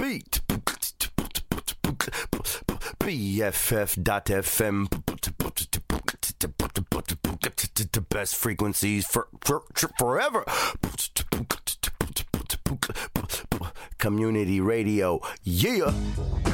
beat. BFF.FM. The best frequencies for forever. Community radio. Yeah.